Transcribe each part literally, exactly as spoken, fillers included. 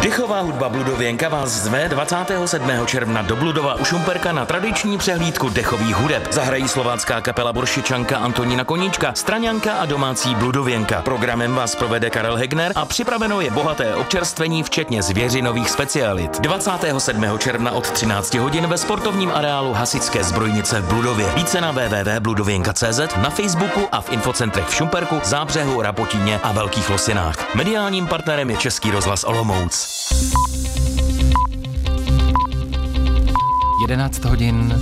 Dechová hudba Bludověnka vás zve dvacátého sedmého června do Bludova u Šumperka na tradiční přehlídku dechových hudeb. Zahrají slovácká kapela Boršičanka Antonína Koníčka, Straňanka a domácí Bludověnka. Programem vás provede Karel Hegner a připraveno je bohaté občerstvení včetně zvěřinových specialit. dvacátého sedmého června od třinácti hodin ve sportovním areálu Hasičské zbrojnice v Bludově. Více na w w w tečka bludověnka tečka c z, na Facebooku a v infocentrech v Šumperku, Zábřehu, Rapotíně a Velkých Losinách. Mediálním partnerem je Český rozhlas Olomouc. jedenáct hodin.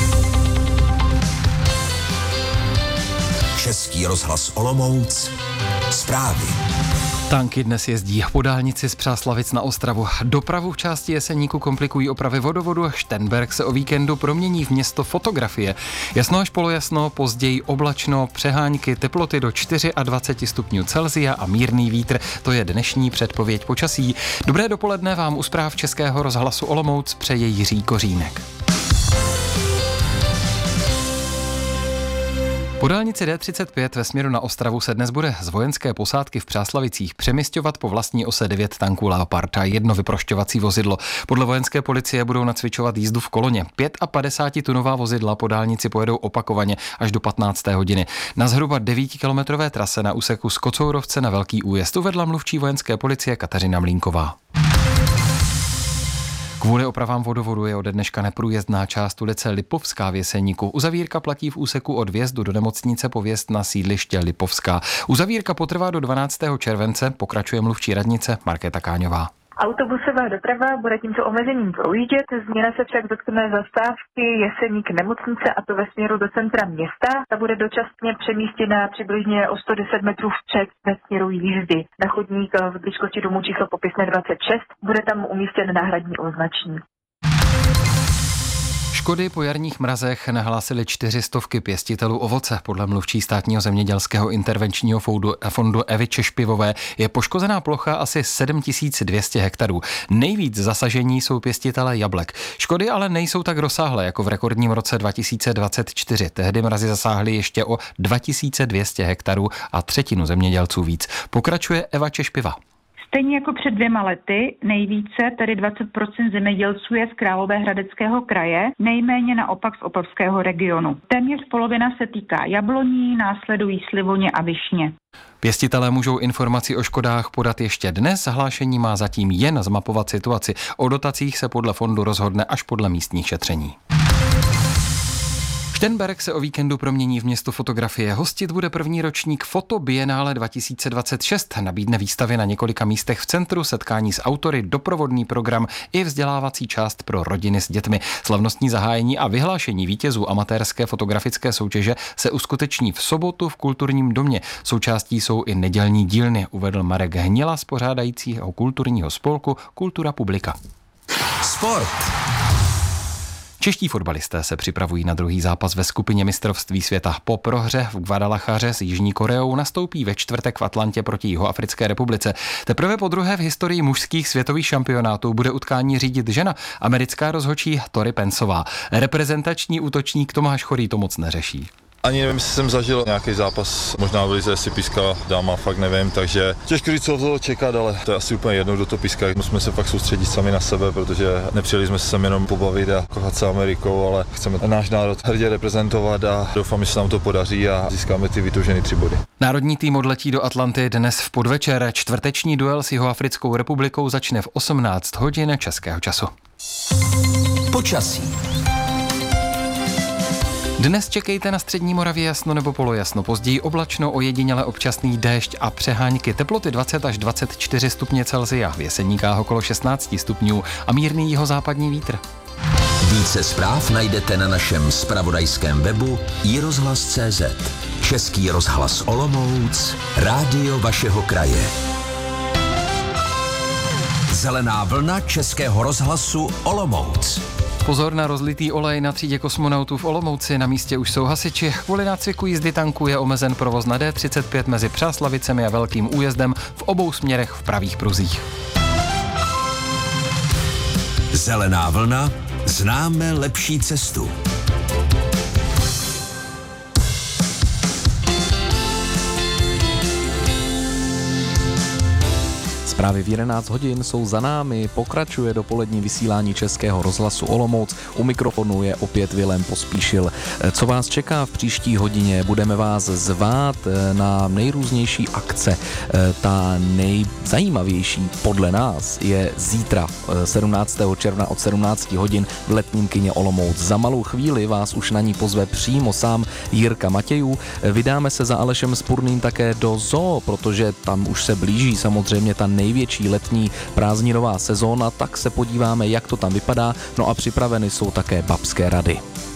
Český rozhlas Olomouc. Zprávy. Tanky dnes jezdí po dálnici z Přáslavic na Ostravu. Dopravu v části Jeseníku komplikují opravy vodovodu. Šternberk se o víkendu promění v město fotografie. Jasno až polojasno, později oblačno, přehánky, teploty do dvacet čtyři stupňů Celsia a mírný vítr. To je dnešní předpověď počasí. Dobré dopoledne vám u zpráv Českého rozhlasu Olomouc přeje Jiří Kořínek. Po dálnici D třicet pět ve směru na Ostravu se dnes bude z vojenské posádky v Přáslavicích přemisťovat po vlastní ose devět tanků Leopard a jedno vyprošťovací vozidlo. Podle vojenské policie budou nacvičovat jízdu v koloně. padesátipětitunová vozidla po dálnici pojedou opakovaně až do patnácté hodiny. Na zhruba devítikilometrové trase na úseku z Kocourovce na Velký Újezd uvedla mluvčí vojenské policie Kateřina Mlínková. Kvůli opravám vodovodu je ode dneška neprůjezdná část ulice Lipovská v Jeseníku. Uzavírka platí v úseku od vjezdu do nemocnice po vjezd na sídliště Lipovská. Uzavírka potrvá do dvanáctého července, pokračuje mluvčí radnice Markéta Káňová. Autobusová doprava bude tímto omezením projíždět, změna se však dotkne zastávky Jeseník nemocnice, a to ve směru do centra města. Ta bude dočasně přemístěna přibližně o sto deset metrů vpřed ve směru jízdy. Na chodník v blízkosti domu číslo popisné dvacet šest bude tam umístěn náhradní označník. Škody po jarních mrazech nahlásily čtyři stovky pěstitelů ovoce. Podle mluvčí státního zemědělského intervenčního fondu, fondu Evy Češpivové je poškozená plocha asi sedm tisíc dvě stě hektarů. Nejvíc zasažení jsou pěstitelé jablek. Škody ale nejsou tak rozsáhlé jako v rekordním roce dva tisíce dvacet čtyři. Tehdy mrazy zasáhly ještě o dva tisíce dvě stě hektarů a třetinu zemědělců víc. Pokračuje Eva Češpiva. Stejně jako před dvěma lety, nejvíce, tedy dvacet procent zemědělců je z Královéhradeckého kraje, nejméně naopak z Opavského regionu. Téměř polovina se týká jabloní, následují slivoně a višně. Pěstitelé můžou informaci o škodách podat ještě dnes, hlášení má zatím jen zmapovat situaci. O dotacích se podle fondu rozhodne až podle místních šetření. Šternberk se o víkendu promění v město fotografie. Hostit bude první ročník Fotobienále dva tisíce dvacet šest. Nabídne výstavy na několika místech v centru, setkání s autory, doprovodný program i vzdělávací část pro rodiny s dětmi. Slavnostní zahájení a vyhlášení vítězů amatérské fotografické soutěže se uskuteční v sobotu v Kulturním domě. Součástí jsou i nedělní dílny, uvedl Marek Hnila z pořádajícího kulturního spolku Kultura Publika. Sport. Čeští fotbalisté se připravují na druhý zápas ve skupině mistrovství světa. Po prohře v Guadalachaře s Jižní Koreou nastoupí ve čtvrtek v Atlantě proti Jihoafrické republice. Teprve po druhé v historii mužských světových šampionátů bude utkání řídit žena, americká rozhodčí Tori Pensová. Reprezentační útočník Tomáš Chorý to moc neřeší. Ani nevím, jestli jsem zažil nějaký zápas, možná v lize si píska dáma, fakt nevím, takže těžko říct, co toho čekat, ale to je asi úplně jedno, kdo to píská. Musíme se fakt soustředit sami na sebe, protože nepřijeli jsme se sem jenom pobavit a kochat se Amerikou, ale chceme náš národ hrdě reprezentovat a doufám, že se nám to podaří a získáme ty vytoužené tři body. Národní tým odletí do Atlanty dnes v podvečer. Čtvrteční duel s Jihoafrickou republikou začne v osmnáct hodin českého času. Počasí. Dnes čekejte na střední Moravě jasno nebo polojasno, později oblačno, ojediněle občasný déšť a přehánky, teploty dvacet až dvacet čtyři stupně Celsia, v Jeseníkách okolo šestnáct stupňů a mírný jihozápadní vítr. Více zpráv najdete na našem zpravodajském webu i rozhlas tečka cé zet. Český rozhlas Olomouc, rádio vašeho kraje. Zelená vlna Českého rozhlasu Olomouc. Pozor na rozlitý olej na třídě kosmonautů v Olomouci, na místě už jsou hasiči. Kvůli nácviku jízdy tanků je omezen provoz na D třicet pět mezi Přáslavicemi a Velkým Újezdem v obou směrech v pravých pruzích. Zelená vlna, známe lepší cestu. Zprávy v jedenáct hodin jsou za námi, pokračuje dopolední vysílání Českého rozhlasu Olomouc. U mikrofonu je opět Vilém Pospíšil. Co vás čeká v příští hodině? Budeme vás zvát na nejrůznější akce. Ta nejzajímavější podle nás je zítra sedmnáctého června od sedmnáct hodin v letním kině Olomouc. Za malou chvíli vás už na ní pozve přímo sám Jirka Matějů. Vydáme se za Alešem Spurným také do zoo, protože tam už se blíží samozřejmě ta největší letní prázdninová sezóna, tak se podíváme, jak to tam vypadá. No a připraveny jsou také babské rady.